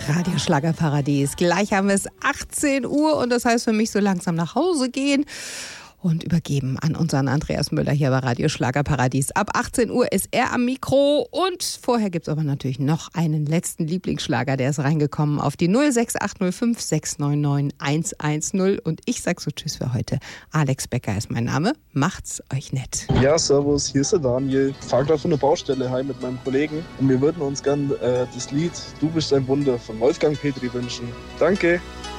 Radio Schlagerparadies. Gleich haben wir es 18 Uhr und das heißt für mich so langsam nach Hause gehen und übergeben an unseren Andreas Müller hier bei Radio Schlagerparadies. Ab 18 Uhr ist er am Mikro und vorher gibt es aber natürlich noch einen letzten Lieblingsschlager, der ist reingekommen auf die 06805 699 110 und ich sag so tschüss für heute. Alex Becker ist mein Name. Macht's euch nett. Ja, servus, hier ist der Daniel. Ich fahre gerade von der Baustelle heim mit meinem Kollegen und wir würden uns gern das Lied Du bist ein Wunder von Wolfgang Petri wünschen. Danke.